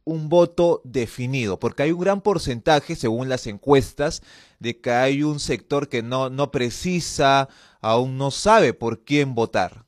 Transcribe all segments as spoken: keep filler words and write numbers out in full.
un voto definido? Porque hay un gran porcentaje, según las encuestas, de que hay un sector que no, no precisa, aún no sabe por quién votar.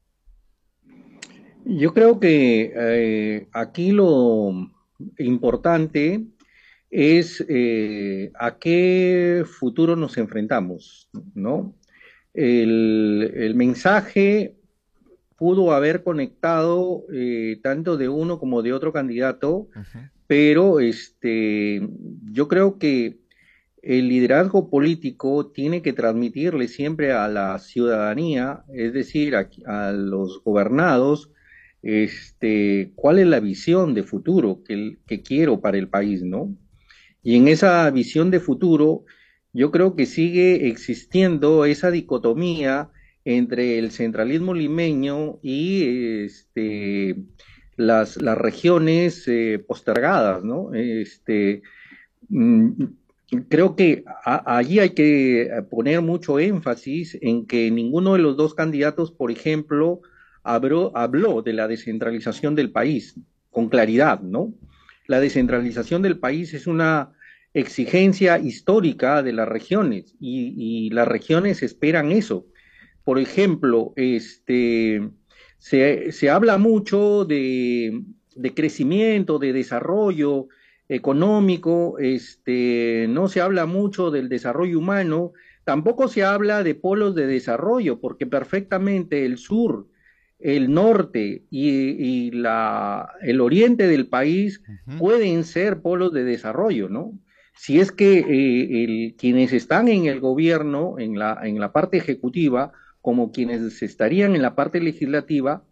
Yo creo que eh, aquí lo importante es eh, a qué futuro nos enfrentamos, ¿no? El, el mensaje pudo haber conectado eh, tanto de uno como de otro candidato, Ujú. pero este, yo creo que el liderazgo político tiene que transmitirle siempre a la ciudadanía, es decir, a, a los gobernados, este, cuál es la visión de futuro que, que quiero para el país, ¿no? Y en esa visión de futuro, yo creo que sigue existiendo esa dicotomía entre el centralismo limeño y este, las, las regiones eh, postergadas, ¿no? Este, mm, creo que a- allí hay que poner mucho énfasis en que ninguno de los dos candidatos, por ejemplo, habló, habló de la descentralización del país con claridad, ¿no? La descentralización del país es una exigencia histórica de las regiones y, y las regiones esperan eso. Por ejemplo, este, se, se habla mucho de, de crecimiento, de desarrollo económico, este, no se habla mucho del desarrollo humano, tampoco se habla de polos de desarrollo, porque perfectamente el sur, el norte y, y la, el oriente del país Ujú. pueden ser polos de desarrollo, ¿no? Si es que eh, el, quienes están en el gobierno, en la, en la parte ejecutiva, como quienes estarían en la parte legislativa,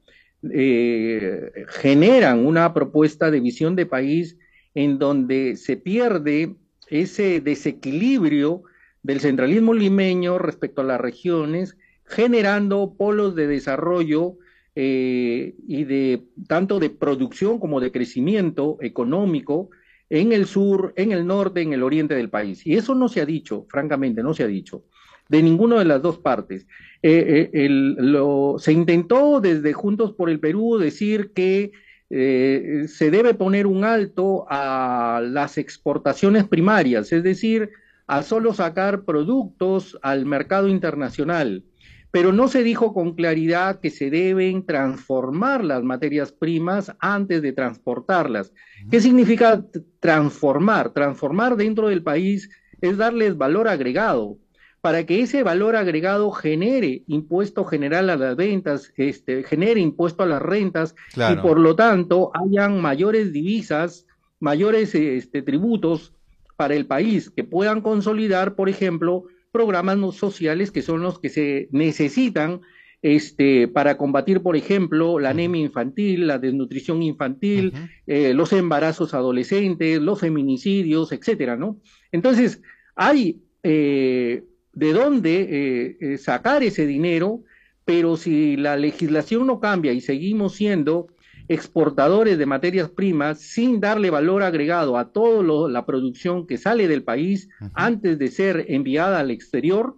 eh, generan una propuesta de visión de país en donde se pierde ese desequilibrio del centralismo limeño respecto a las regiones, generando polos de desarrollo eh, y de tanto de producción como de crecimiento económico en el sur, en el norte, en el oriente del país. Y eso no se ha dicho, francamente, no se ha dicho, de ninguna de las dos partes. Eh, eh, el, lo, se intentó desde Juntos por el Perú decir que eh, se debe poner un alto a las exportaciones primarias, es decir, a solo sacar productos al mercado internacional. Pero no se dijo con claridad que se deben transformar las materias primas antes de transportarlas. ¿Qué significa transformar? Transformar dentro del país es darles valor agregado. Para que ese valor agregado genere impuesto general a las ventas, este, genere impuesto a las rentas y Claro. por lo tanto hayan mayores divisas, mayores este, tributos para el país que puedan consolidar, por ejemplo, programas no sociales que son los que se necesitan este, para combatir, por ejemplo, la Ujú, anemia infantil, la desnutrición infantil, ujú. eh, los embarazos adolescentes, los feminicidios, etcétera, ¿no? Entonces, hay eh, de dónde eh, eh, sacar ese dinero, pero si la legislación no cambia y seguimos siendo exportadores de materias primas sin darle valor agregado a toda la producción que sale del país Ujú. antes de ser enviada al exterior,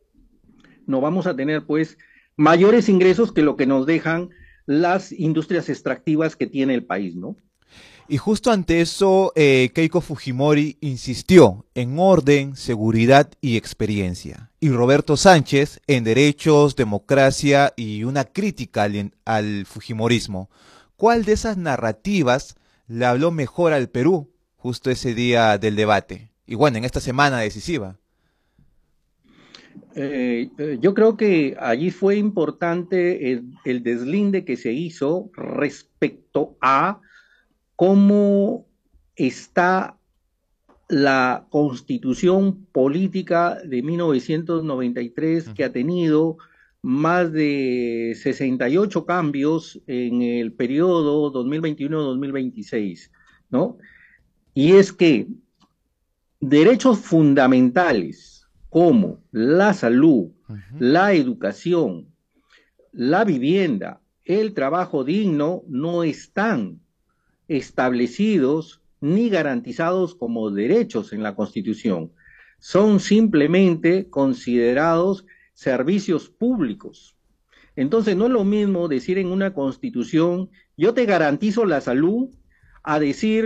no vamos a tener pues mayores ingresos que lo que nos dejan las industrias extractivas que tiene el país, ¿no? Y justo ante eso, eh, Keiko Fujimori insistió en orden, seguridad y experiencia. Y Roberto Sánchez en derechos, democracia y una crítica al, al Fujimorismo. ¿Cuál de esas narrativas le habló mejor al Perú justo ese día del debate? Y bueno, en esta semana decisiva. Eh, eh, yo creo que allí fue importante el, el deslinde que se hizo respecto a cómo está la constitución política de mil novecientos noventa y tres que Ujú. ha tenido más de sesenta y ocho cambios en el periodo dos mil veintiuno-dos mil veintiséis, ¿no? Y es que derechos fundamentales como la salud, Ujú. la educación, la vivienda, el trabajo digno no están establecidos ni garantizados como derechos en la Constitución. Son simplemente considerados servicios públicos. Entonces, no es lo mismo decir en una Constitución, yo te garantizo la salud, a decir